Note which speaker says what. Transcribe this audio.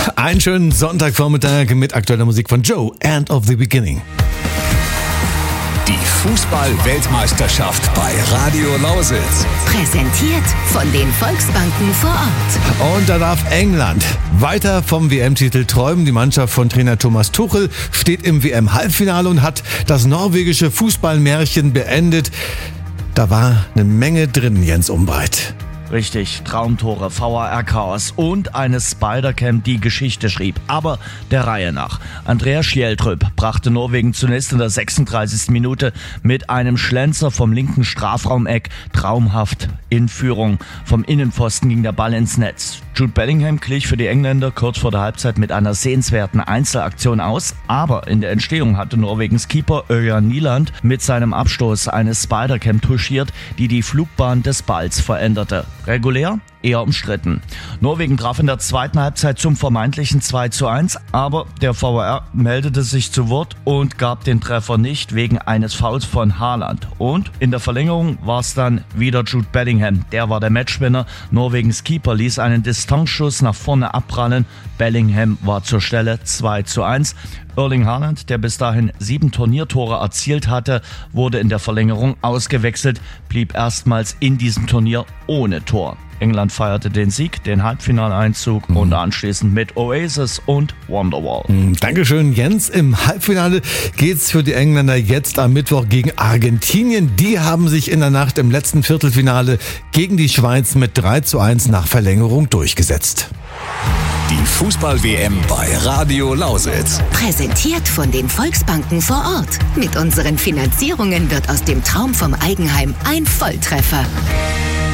Speaker 1: Einen schönen Sonntagvormittag mit aktueller Musik von Joe, End of the Beginning.
Speaker 2: Die Fußball-Weltmeisterschaft bei Radio Lausitz.
Speaker 3: Präsentiert von den Volksbanken vor Ort.
Speaker 1: Und da darf England weiter vom WM-Titel träumen. Die Mannschaft von Trainer Thomas Tuchel steht im WM-Halbfinale und hat das norwegische Fußballmärchen beendet. Da war eine Menge drin, Jens Umbreit.
Speaker 4: Richtig, Traumtore, VAR-Chaos und eine Spider-Cam, die Geschichte schrieb. Aber der Reihe nach. Andreas Schjelderup brachte Norwegen zunächst in der 36. Minute mit einem Schlenzer vom linken Strafraumeck traumhaft in Führung. Vom Innenpfosten ging der Ball ins Netz. Jude Bellingham glich für die Engländer kurz vor der Halbzeit mit einer sehenswerten Einzelaktion aus. Aber in der Entstehung hatte Norwegens Keeper Ørjan Nyland mit seinem Abstoß eine Spider-Cam touchiert, die Flugbahn des Balls veränderte. Regulär? Eher umstritten. Norwegen traf in der zweiten Halbzeit zum vermeintlichen 2:1, aber der VAR meldete sich zu Wort und gab den Treffer nicht wegen eines Fouls von Haaland. Und in der Verlängerung war es dann wieder Jude Bellingham. Der war der Matchwinner. Norwegens Keeper ließ einen Distanzschuss nach vorne abprallen. Bellingham war zur Stelle 2:1. Erling Haaland, der bis dahin 7 Turniertore erzielt hatte, wurde in der Verlängerung ausgewechselt, blieb erstmals in diesem Turnier ohne Tor. England feierte den Sieg, den Halbfinaleinzug und anschließend mit Oasis und Wonderwall.
Speaker 1: Dankeschön, Jens. Im Halbfinale geht's für die Engländer jetzt am Mittwoch gegen Argentinien. Die haben sich in der Nacht im letzten Viertelfinale gegen die Schweiz mit 3:1 nach Verlängerung durchgesetzt.
Speaker 2: Die Fußball-WM bei Radio Lausitz.
Speaker 3: Präsentiert von den Volksbanken vor Ort. Mit unseren Finanzierungen wird aus dem Traum vom Eigenheim ein Volltreffer.